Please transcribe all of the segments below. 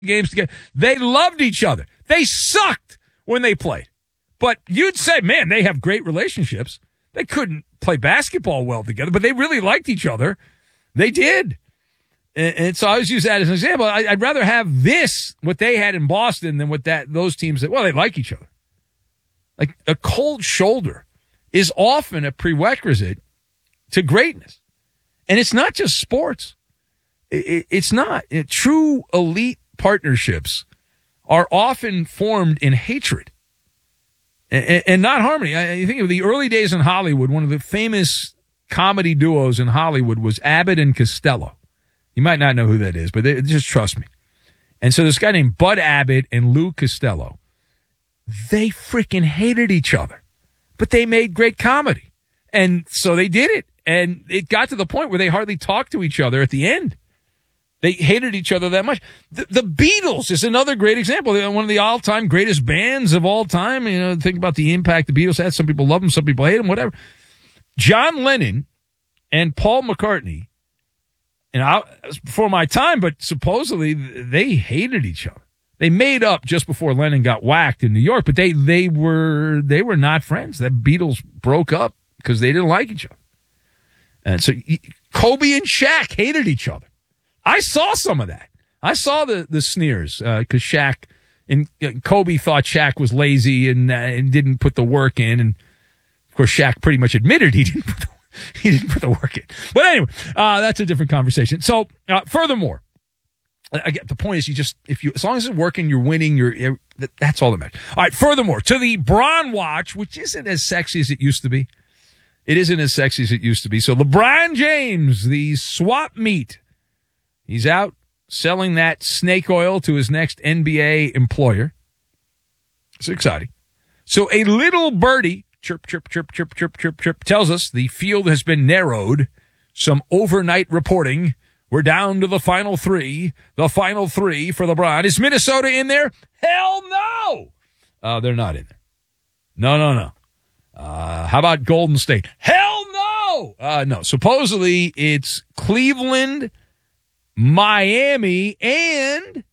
games together. They loved each other. They sucked when they played. But you'd say, man, they have great relationships. They couldn't play basketball well together, but they really liked each other. They did. And so I always use that as an example. I'd rather have this, what they had in Boston, than what those teams that, well, they like each other. Like a cold shoulder is often a prerequisite to greatness. And it's not just sports. It's not. True elite partnerships are often formed in hatred and not harmony. You think of the early days in Hollywood, one of the famous comedy duos in Hollywood was Abbott and Costello. You might not know who that is, but just trust me. And so this guy named Bud Abbott and Lou Costello, they freaking hated each other, but they made great comedy. And so they did it. And it got to the point where they hardly talked to each other at the end. They hated each other that much. The Beatles is another great example. They're one of the all-time greatest bands of all time. You know, think about the impact the Beatles had. Some people love them, some people hate them, whatever. John Lennon and Paul McCartney, and before my time, but supposedly they hated each other. They made up just before Lennon got whacked in New York, but they were not friends. The Beatles broke up because they didn't like each other. And so Kobe and Shaq hated each other. I saw some of that. I saw the sneers because Shaq and Kobe thought Shaq was lazy and didn't put the work in. And, of course, Shaq pretty much admitted he didn't put the work in. But anyway, that's a different conversation. So, furthermore, the point is as long as it's working, you're winning, that's all that matters. All right, furthermore, to the Bron watch, which isn't as sexy as it used to be. It isn't as sexy as it used to be. So LeBron James, the swap meet, he's out selling that snake oil to his next NBA employer. It's exciting. So a little birdie, chirp, chirp, chirp, chirp, chirp, chirp, chirp, tells us the field has been narrowed. Some overnight reporting. We're down to the final three. The final three for LeBron. Is Minnesota in there? Hell no! They're not in there. No. How about Golden State? Hell no! No. Supposedly it's Cleveland, Miami, and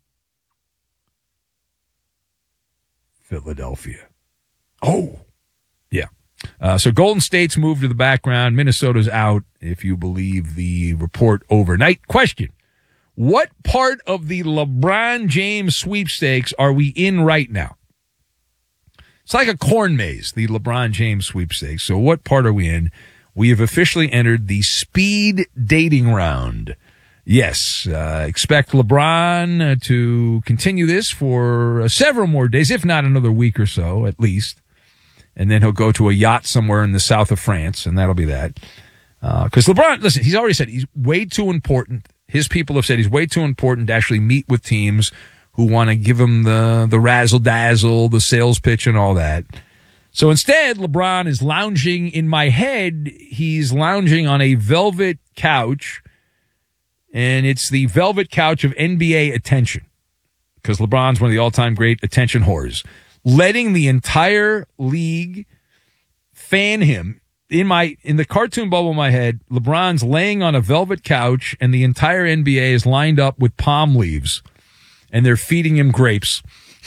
Philadelphia. Oh, yeah. So Golden State's moved to the background. Minnesota's out, if you believe the report overnight. Question: what part of the LeBron James sweepstakes are we in right now? It's like a corn maze, the LeBron James sweepstakes. So what part are we in? We have officially entered the speed dating round. Yes, expect LeBron to continue this for several more days, if not another week or so, at least. And then he'll go to a yacht somewhere in the south of France, and that'll be that. Because LeBron, listen, he's already said he's way too important. His people have said he's way too important to actually meet with teams who want to give him the razzle-dazzle, the sales pitch, and all that. So instead, LeBron is lounging in my head. He's lounging on a velvet couch, and it's the velvet couch of NBA attention, because LeBron's one of the all-time great attention whores, letting the entire league fan him. In the cartoon bubble in my head, LeBron's laying on a velvet couch, and the entire NBA is lined up with palm leaves, and they're feeding him grapes.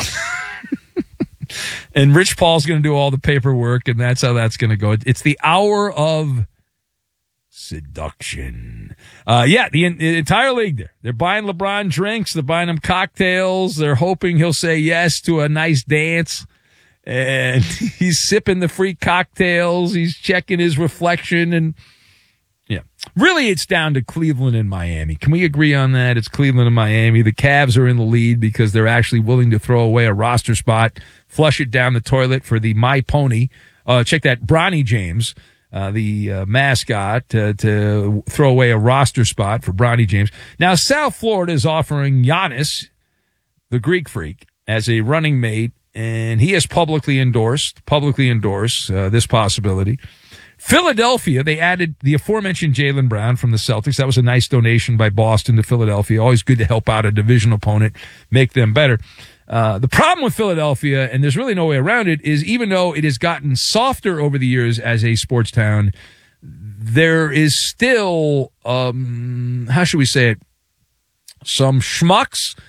And Rich Paul's going to do all the paperwork, and that's how that's going to go. It's the hour of seduction. The entire league there. They're buying LeBron drinks. They're buying him cocktails. They're hoping he'll say yes to a nice dance. And he's sipping the free cocktails. He's checking his reflection. And, yeah, really it's down to Cleveland and Miami. Can we agree on that? It's Cleveland and Miami. The Cavs are in the lead because they're actually willing to throw away a roster spot, flush it down the toilet for the My Pony. Check that, Bronny James, the mascot, to throw away a roster spot for Bronny James. Now, South Florida is offering Giannis, the Greek freak, as a running mate, and he has publicly endorsed this possibility. Philadelphia, they added the aforementioned Jaylen Brown from the Celtics. That was a nice donation by Boston to Philadelphia. Always good to help out a division opponent, make them better. The problem with Philadelphia, and there's really no way around it, is even though it has gotten softer over the years as a sports town, there is still, how should we say it, some schmucks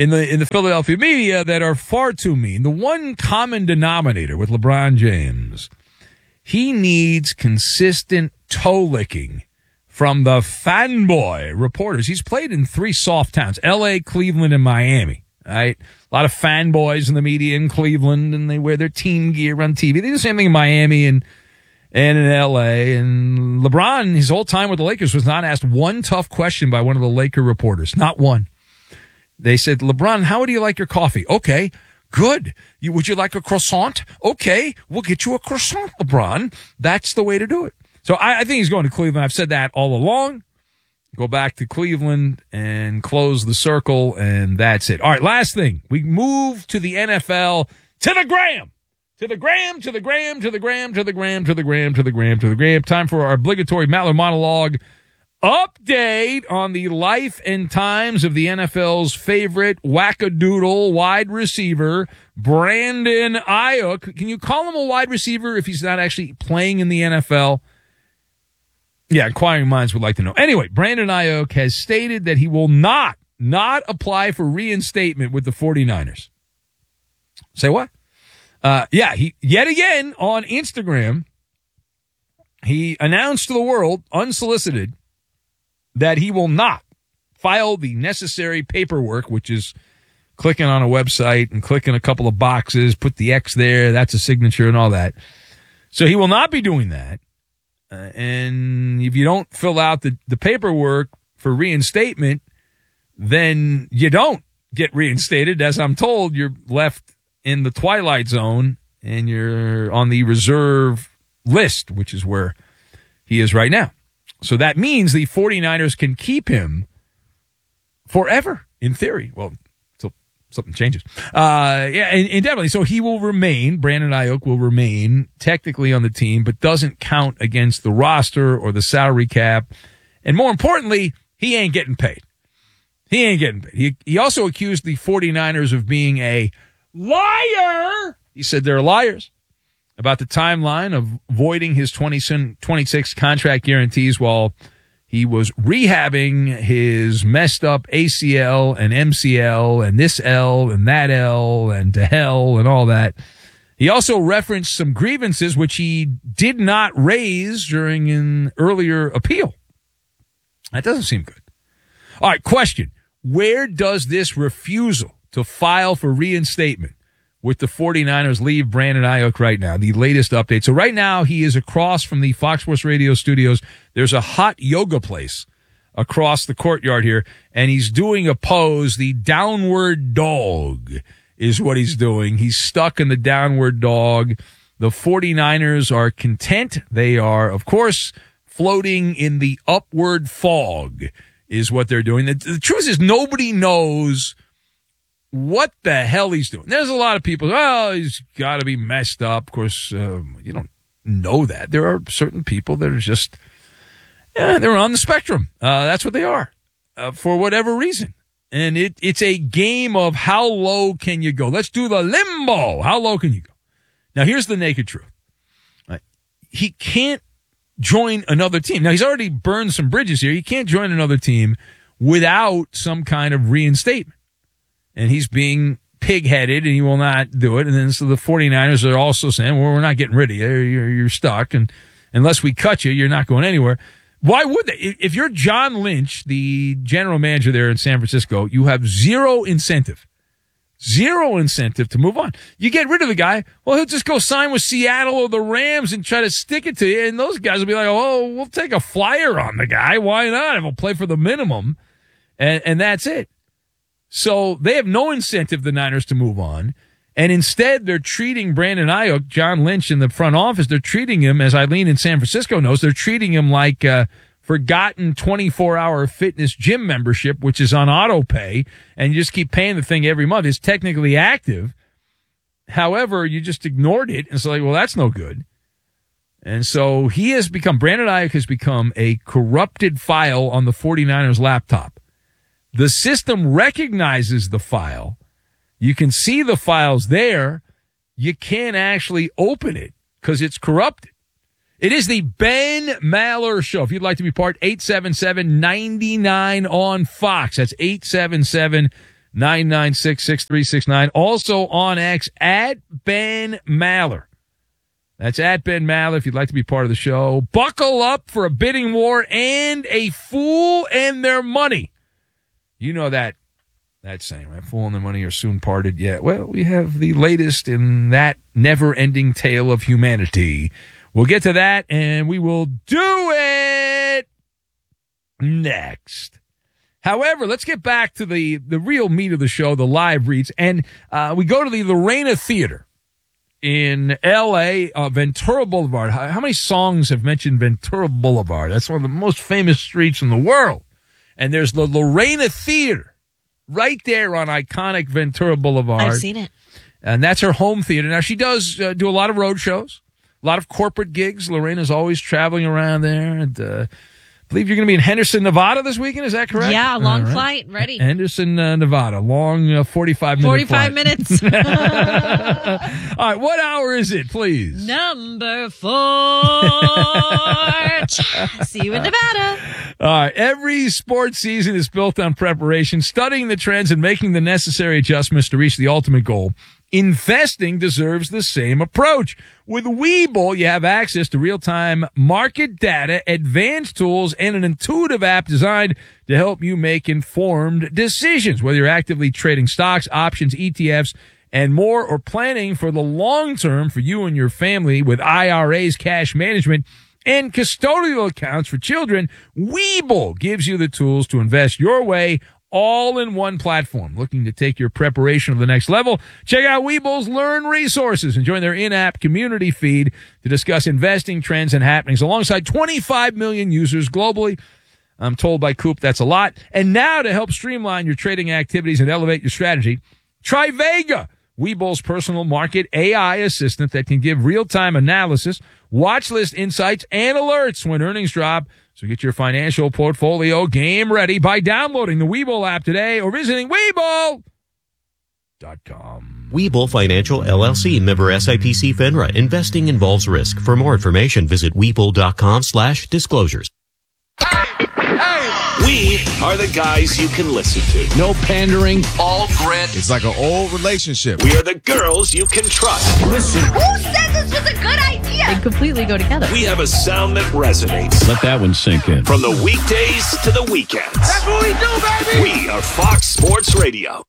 in the Philadelphia media that are far too mean. The one common denominator with LeBron James, he needs consistent toe licking from the fanboy reporters. He's played in 3 soft towns, L.A., Cleveland, and Miami. Right? A lot of fanboys in the media in Cleveland, and they wear their team gear on TV. They do the same thing in Miami and in L.A. And LeBron, his whole time with the Lakers, was not asked one tough question by one of the Laker reporters. Not one. They said, LeBron, how do you like your coffee? Okay, good. Would you like a croissant? Okay, we'll get you a croissant, LeBron. That's the way to do it. So I think he's going to Cleveland. I've said that all along. Go back to Cleveland and close the circle, and that's it. All right, last thing. We move to the NFL, to the gram. To the gram, to the gram, to the gram, to the gram, to the gram, to the gram, to the gram. Time for our obligatory Maller monologue update on the life and times of the NFL's favorite wackadoodle wide receiver, Brandon Aiyuk. Can you call him a wide receiver if he's not actually playing in the NFL? Yeah, inquiring minds would like to know. Anyway, Brandon Aiyuk has stated that he will not apply for reinstatement with the 49ers. Say what? He yet again on Instagram, he announced to the world, unsolicited, that he will not file the necessary paperwork, which is clicking on a website and clicking a couple of boxes, put the X there, that's a signature and all that. So he will not be doing that. And if you don't fill out the paperwork for reinstatement, then you don't get reinstated. As I'm told, you're left in the twilight zone and you're on the reserve list, which is where he is right now. So that means the 49ers can keep him forever, in theory. Well, until something changes. And definitely. So he will remain, Brandon Aiyuk will remain technically on the team, but doesn't count against the roster or the salary cap. And more importantly, he ain't getting paid. He ain't getting paid. He also accused the 49ers of being a liar. He said they're liars about the timeline of voiding his 26 contract guarantees while he was rehabbing his messed up ACL and MCL and this L and that L and to hell and all that. He also referenced some grievances which he did not raise during an earlier appeal. That doesn't seem good. All right, question. Where does this refusal to file for reinstatement with the 49ers leave Brandon Aiyuk right now? The latest update. So right now he is across from the Fox Sports Radio studios. There's a hot yoga place across the courtyard here, and he's doing a pose. The downward dog is what he's doing. He's stuck in the downward dog. The 49ers are content. They are, of course, floating in the upward fog is what they're doing. The truth is nobody knows what the hell he's doing. There's a lot of people, he's got to be messed up. Of course, you don't know that. There are certain people that are just, they're on the spectrum. That's what they are for whatever reason. And it's a game of how low can you go? Let's do the limbo. How low can you go? Now, here's the naked truth. He can't join another team. Now, he's already burned some bridges here. He can't join another team without some kind of reinstatement. And he's being pig-headed, and he will not do it. And then so the 49ers are also saying, well, we're not getting rid of you. You're stuck. And unless we cut you, you're not going anywhere. Why would they? If you're John Lynch, the general manager there in San Francisco, you have zero incentive to move on. You get rid of the guy, well, he'll just go sign with Seattle or the Rams and try to stick it to you. And those guys will be like, oh, we'll take a flyer on the guy. Why not? If we'll play for the minimum. And that's it. So they have no incentive, the Niners, to move on. And instead, they're treating Brandon Aiyuk, John Lynch in the front office, they're treating him, as Eileen in San Francisco knows, they're treating him like a forgotten 24-hour fitness gym membership, which is on auto pay, and you just keep paying the thing every month. It's technically active. However, you just ignored it. And so, well, that's no good. And so Brandon Aiyuk has become a corrupted file on the 49ers laptop. The system recognizes the file. You can see the files there. You can't actually open it because it's corrupted. It is the Ben Maller Show. If you'd like to be part, 877-99 on Fox. That's 877-99 996-6369. Also on X, at Ben Maller. That's at Ben Maller if you'd like to be part of the show. Buckle up for a bidding war and a fool and their money. You know that saying, right? Fool and their money are soon parted. Yeah, well, we have the latest in that never-ending tale of humanity. We'll get to that, and we will do it next. However, let's get back to the real meat of the show, the live reads. And we go to the Lorena Theater in L.A., Ventura Boulevard. How many songs have mentioned Ventura Boulevard? That's one of the most famous streets in the world. And there's the Lorena Theater right there on iconic Ventura Boulevard. I've seen it. And that's her home theater. Now, she does do a lot of road shows, a lot of corporate gigs. Lorena's always traveling around there. And I believe you're going to be in Henderson, Nevada this weekend. Is that correct? Yeah, long flight. Ready. Henderson, Nevada. Long 45-minute 45 minutes. All right, what hour is it, please? Number 4. See you in Nevada. All right, every sports season is built on preparation, studying the trends, and making the necessary adjustments to reach the ultimate goal. Investing deserves the same approach. With Webull, you have access to real-time market data, advanced tools, and an intuitive app designed to help you make informed decisions. Whether you're actively trading stocks, options, ETFs, and more, or planning for the long term for you and your family with IRAs, cash management, and custodial accounts for children, Webull gives you the tools to invest your way, all in one platform. Looking to take your preparation to the next level? Check out Webull's Learn resources and join their in-app community feed to discuss investing trends and happenings alongside 25 million users globally. I'm told by Coop that's a lot. And now to help streamline your trading activities and elevate your strategy, try Vega, Webull's personal market AI assistant that can give real-time analysis, watch list insights, and alerts when earnings drop. So get your financial portfolio game ready by downloading the Webull app today or visiting Webull.com. Webull Financial LLC, member SIPC FINRA. Investing involves risk. For more information, visit Webull.com/disclosures. We are the guys you can listen to. No pandering. All grit. It's like an old relationship. We are the girls you can trust. Listen. Who said this was a good idea? They completely go together. We have a sound that resonates. Let that one sink in. From the weekdays to the weekends. That's what we do, baby. We are Fox Sports Radio.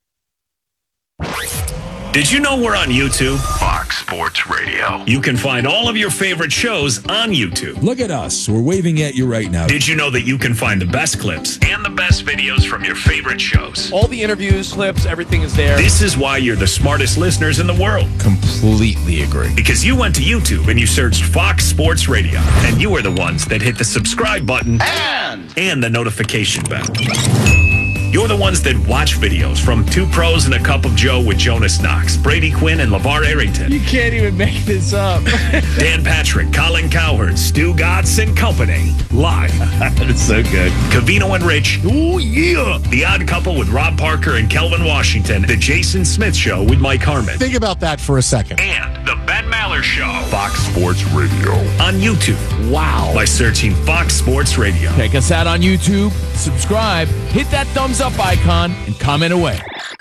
Did you know we're on YouTube? Fox Sports Radio. You can find all of your favorite shows on YouTube. Look at us. We're waving at you right now. Did you know that you can find the best clips and the best videos from your favorite shows? All the interviews, clips, everything is there. This is why you're the smartest listeners in the world. Completely agree. Because you went to YouTube and you searched Fox Sports Radio, and you were the ones that hit the subscribe button and the notification bell. You're the ones that watch videos from Two Pros and a Cup of Joe with Jonas Knox, Brady Quinn, and LeVar Arrington. You can't even make this up. Dan Patrick, Colin Cowherd, Stu Gatz and Company. Live. That's so good. Covino and Rich. Oh, yeah. The Odd Couple with Rob Parker and Kelvin Washington. The Jason Smith Show with Mike Harmon. Think about that for a second. And the Ben Maller Show. Fox Sports Radio. On YouTube. Wow. By searching Fox Sports Radio. Check us out on YouTube. Subscribe. Hit that thumbs up icon and comment away.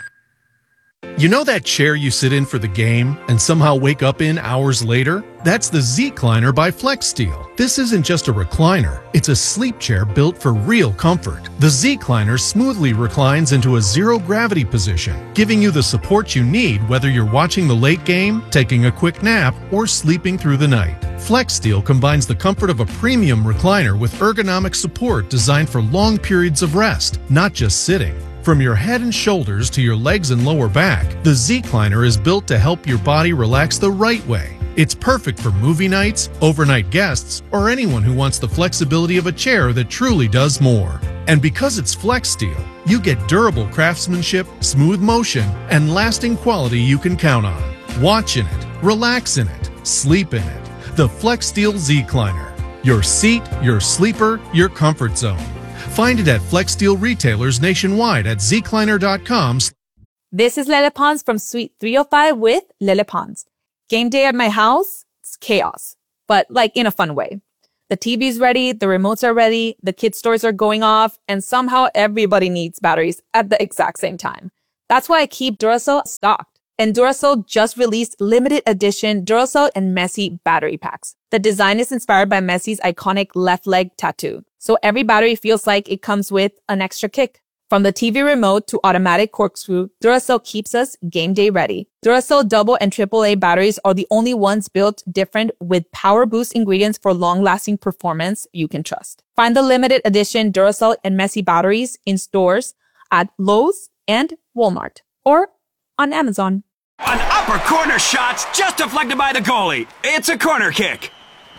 You know that chair you sit in for the game and somehow wake up in hours later? That's the Z-Cliner by FlexSteel. This isn't just a recliner. It's a sleep chair built for real comfort. The Z-Cliner smoothly reclines into a zero-gravity position, giving you the support you need whether you're watching the late game, taking a quick nap, or sleeping through the night. FlexSteel combines the comfort of a premium recliner with ergonomic support designed for long periods of rest, not just sitting. From your head and shoulders to your legs and lower back, the Z-Cliner is built to help your body relax the right way. It's perfect for movie nights, overnight guests, or anyone who wants the flexibility of a chair that truly does more. And because it's FlexSteel, you get durable craftsmanship, smooth motion, and lasting quality you can count on. Watch in it, relax in it, sleep in it. The FlexSteel Z-Cliner. Your seat, your sleeper, your comfort zone. Find it at FlexSteel retailers nationwide at zcliner.com. This is Lele Pons from Suite 305 with Lele Pons. Game day at my house, it's chaos, but like in a fun way. The TV's ready, the remotes are ready, the kids' toys are going off, and somehow everybody needs batteries at the exact same time. That's why I keep Duracell stocked. And Duracell just released limited edition Duracell and Messi battery packs. The design is inspired by Messi's iconic left leg tattoo. So every battery feels like it comes with an extra kick. From the TV remote to automatic corkscrew, Duracell keeps us game day ready. Duracell double and AAA batteries are the only ones built different with power boost ingredients for long-lasting performance you can trust. Find the limited edition Duracell and Messi batteries in stores at Lowe's and Walmart or on Amazon. An upper corner shot's just deflected by the goalie. It's a corner kick.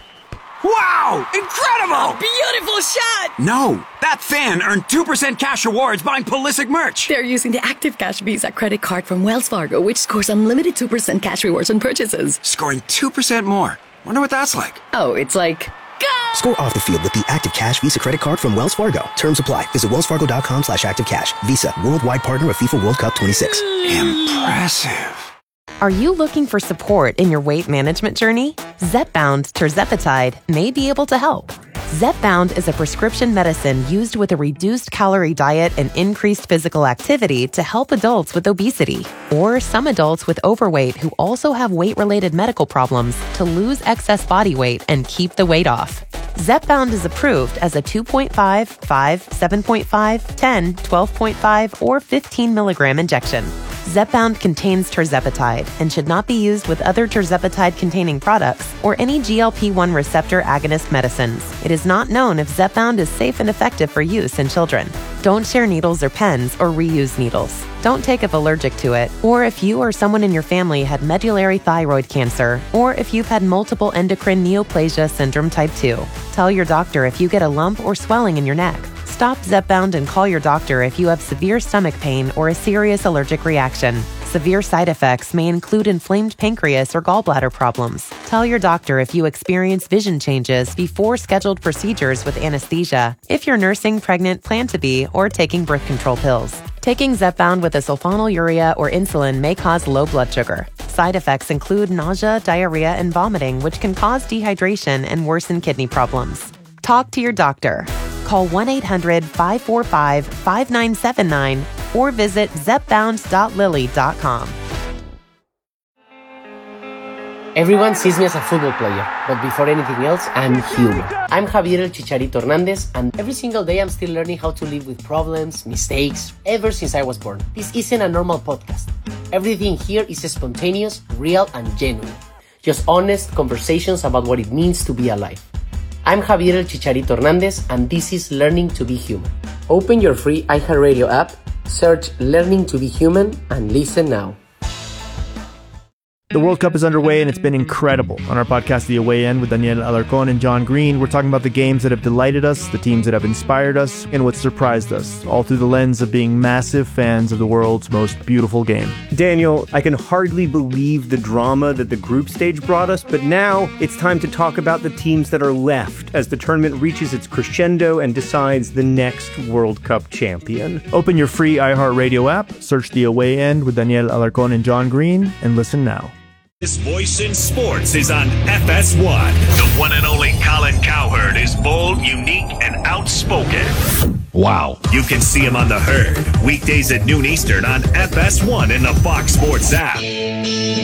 Wow! Incredible! Beautiful shot! No, that fan earned 2% cash rewards buying Pulisic merch. They're using the Active Cash Visa credit card from Wells Fargo, which scores unlimited 2% cash rewards on purchases. Scoring 2% more. Wonder what that's like. Oh, it's like... Go! Score off the field with the Active Cash Visa credit card from Wells Fargo. Terms apply. Visit wellsfargo.com/activecash. Visa, worldwide partner of FIFA World Cup 26. Impressive. Are you looking for support in your weight management journey? Zepbound tirzepatide may be able to help. Zepbound is a prescription medicine used with a reduced calorie diet and increased physical activity to help adults with obesity or some adults with overweight who also have weight-related medical problems to lose excess body weight and keep the weight off. Zepbound is approved as a 2.5, 5, 7.5, 10, 12.5, or 15 milligram injection. Zepbound contains tirzepatide and should not be used with other tirzepatide-containing products or any GLP-1 receptor agonist medicines. It is not known if Zepbound is safe and effective for use in children. Don't share needles or pens or reuse needles. Don't take if allergic to it, or if you or someone in your family had medullary thyroid cancer, or if you've had multiple endocrine neoplasia syndrome type 2. Tell your doctor if you get a lump or swelling in your neck. Stop Zepbound and call your doctor if you have severe stomach pain or a serious allergic reaction. Severe side effects may include inflamed pancreas or gallbladder problems. Tell your doctor if you experience vision changes before scheduled procedures with anesthesia, if you're nursing, pregnant, plan to be, or taking birth control pills. Taking Zepbound with a sulfonylurea or insulin may cause low blood sugar. Side effects include nausea, diarrhea, and vomiting, which can cause dehydration and worsen kidney problems. Talk to your doctor. Call 1-800-545-5979 or visit zepbound.lily.com. Everyone sees me as a football player, but before anything else, I'm human. I'm Javier El Chicharito Hernandez, and every single day I'm still learning how to live with problems, mistakes, ever since I was born. This isn't a normal podcast. Everything here is spontaneous, real, and genuine. Just honest conversations about what it means to be alive. I'm Javier El Chicharito Hernandez, and this is Learning to be Human. Open your free iHeartRadio app, search Learning to be Human, and listen now. The World Cup is underway, and it's been incredible. On our podcast, The Away End, with Daniel Alarcón and John Green, we're talking about the games that have delighted us, the teams that have inspired us, and what surprised us, all through the lens of being massive fans of the world's most beautiful game. Daniel, I can hardly believe the drama that the group stage brought us, but now it's time to talk about the teams that are left as the tournament reaches its crescendo and decides the next World Cup champion. Open your free iHeartRadio app, search The Away End with Daniel Alarcón and John Green, and listen now. This voice in sports is on FS1. The one and only Colin Cowherd is bold, unique, and outspoken. Wow. You can see him on The Herd, weekdays at noon Eastern on FS1 in the Fox Sports app.